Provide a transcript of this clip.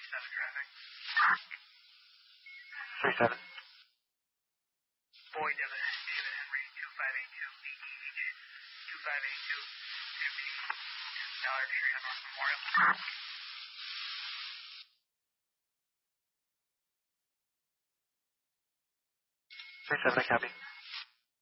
traffic. 37. Boyd, David Henry, 2582, EEH, 2582, 50, Dollar Tree on North Memorial. 37, I copy.